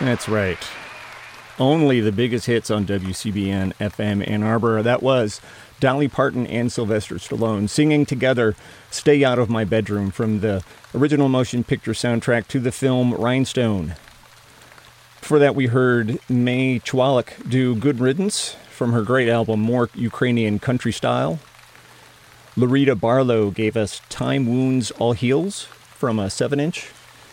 That's right. Only the biggest hits on WCBN FM Ann Arbor. That was Dolly Parton and Sylvester Stallone singing together Stay Out of My Bedroom from the original motion picture soundtrack to the film Rhinestone. Before that, we heard May Chwalik do Good Riddance from her great album More Ukrainian Country Style. Loretta Barlow gave us Time Wounds All Heals from a 7-inch.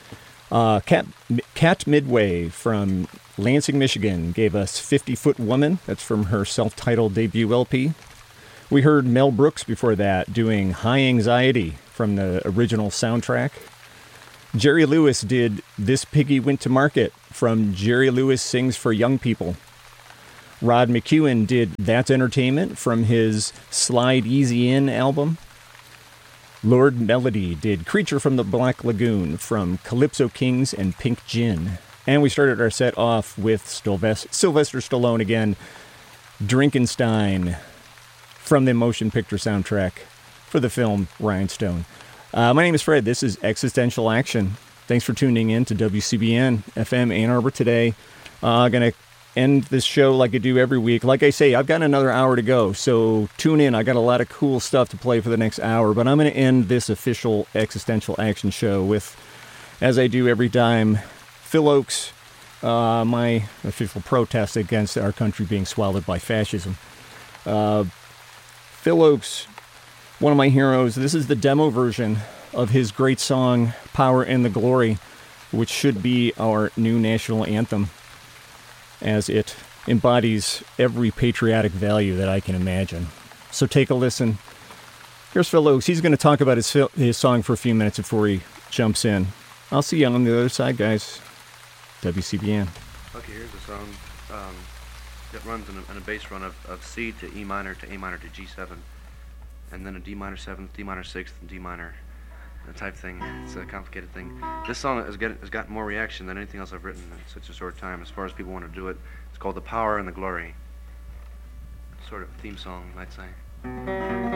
Cat Midway from Lansing, Michigan gave us 50-Foot Woman. That's from her self-titled debut LP. We heard Mel Brooks before that doing High Anxiety from the original soundtrack. Jerry Lewis did This Piggy Went to Market from Jerry Lewis Sings for Young People. Rod McEwen did That's Entertainment from his Slide Easy In album. Lord Melody did Creature from the Black Lagoon from Calypso Kings and Pink Gin. And we started our set off with Sylvester Stallone again, Drinkenstein from the motion picture soundtrack for the film Rhinestone. My name is Fred. This is Existential Action. Thanks for tuning in to WCBN FM Ann Arbor today. Going to end this show like I do every week. Like I say, I've got another hour to go, so tune in. I got a lot of cool stuff to play for the next hour, but I'm going to end this official Existential Action show with, as I do every time, Phil Oakes, my official protest against our country being swallowed by fascism. Phil Oakes, one of my heroes. This is the demo version of his great song, Power and the Glory, which should be our new national anthem, as it embodies every patriotic value that I can imagine. So take a listen. Here's Phil Oakes. He's going to talk about his song for a few minutes before he jumps in. I'll see you on the other side, guys. WCBN. Okay, here's a song that runs in a bass run of C to E minor to A minor to G7, and then a D minor 7th, D minor 6th, and D minor type thing. It's a complicated thing. This song has gotten more reaction than anything else I've written in such a short time as far as people want to do it. It's called The Power and the Glory. Sort of a theme song, you might say.